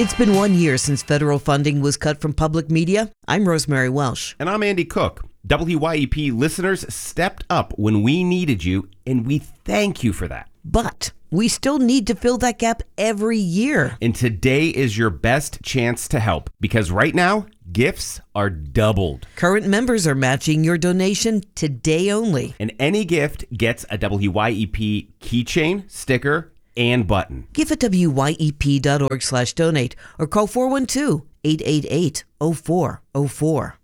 It's been 1 year since federal funding was cut from public media. I'm Rosemary Welsh. And I'm Andy Cook. WYEP listeners stepped up when we needed you, and we thank you for that. But we still need to fill that gap every year. And today is your best chance to help, because right now, gifts are doubled. Current members are matching your donation today only. And any gift gets a WYEP keychain, sticker, and button. Give at wyep.org/donate or call 412-888-0404.